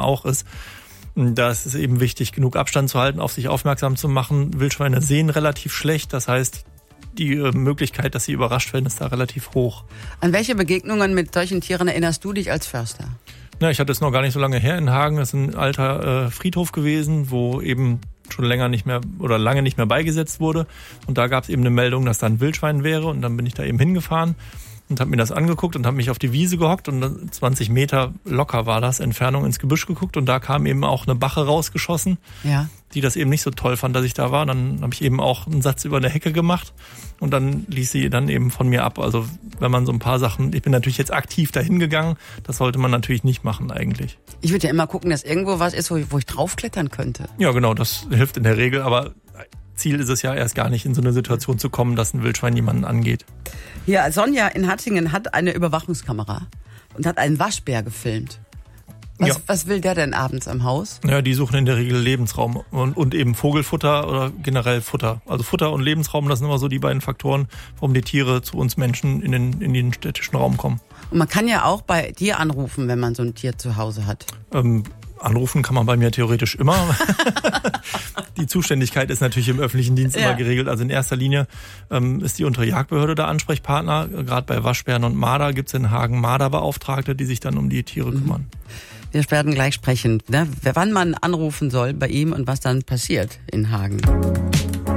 auch ist. Da ist es eben wichtig, genug Abstand zu halten, auf sich aufmerksam zu machen. Wildschweine sehen relativ schlecht, das heißt, die Möglichkeit, dass sie überrascht werden, ist da relativ hoch. An welche Begegnungen mit solchen Tieren erinnerst du dich als Förster? Ja, ich hatte es noch gar nicht so lange her in Hagen. Das ist ein alter Friedhof gewesen, wo eben schon lange nicht mehr beigesetzt wurde. Und da gab es eben eine Meldung, dass da ein Wildschwein wäre. Und dann bin ich da eben hingefahren und habe mir das angeguckt und habe mich auf die Wiese gehockt und 20 Meter locker war das, Entfernung ins Gebüsch geguckt. Und da kam eben auch eine Bache rausgeschossen, die das eben nicht so toll fand, dass ich da war. Dann habe ich eben auch einen Satz über eine Hecke gemacht und dann ließ sie dann eben von mir ab. Also wenn man so ein paar Sachen, ich bin natürlich jetzt aktiv dahin gegangen, das sollte man natürlich nicht machen eigentlich. Ich würde ja immer gucken, dass irgendwo was ist, wo ich draufklettern könnte. Ja genau, das hilft in der Regel, aber Ziel ist es ja erst gar nicht, in so eine Situation zu kommen, dass ein Wildschwein jemanden angeht. Ja, Sonja in Hattingen hat eine Überwachungskamera und hat einen Waschbär gefilmt. Was will der denn abends am Haus? Ja, die suchen in der Regel Lebensraum und eben Vogelfutter oder generell Futter. Also Futter und Lebensraum, das sind immer so die beiden Faktoren, warum die Tiere zu uns Menschen in den städtischen Raum kommen. Und man kann ja auch bei dir anrufen, wenn man so ein Tier zu Hause hat. Anrufen kann man bei mir theoretisch immer. Die Zuständigkeit ist natürlich im öffentlichen Dienst immer geregelt. Also in erster Linie ist die Unterjagdbehörde der Ansprechpartner. Gerade bei Waschbären und Marder gibt es in Hagen Marderbeauftragte, die sich dann um die Tiere kümmern. Wir werden gleich sprechen, wann man anrufen soll bei ihm und was dann passiert in Hagen.